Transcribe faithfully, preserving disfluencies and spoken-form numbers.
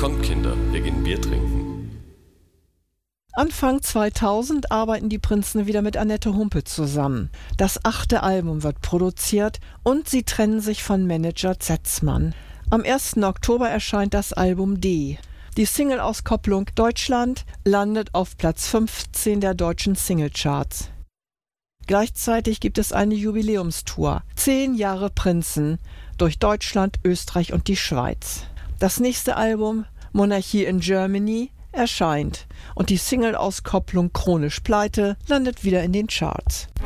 Kommt Kinder, wir gehen Bier trinken. Anfang zweitausend arbeiten die Prinzen wieder mit Annette Humpe zusammen. Das achte Album wird produziert und sie trennen sich von Manager Zetzmann. Am ersten Oktober erscheint das Album D. Die Single-Auskopplung Deutschland landet auf Platz fünfzehn der deutschen Singlecharts. Gleichzeitig gibt es eine Jubiläumstour. Zehn Jahre Prinzen durch Deutschland, Österreich und die Schweiz. Das nächste Album, Monarchie in Germany, erscheint und die Single-Auskopplung Chronisch Pleite landet wieder in den Charts.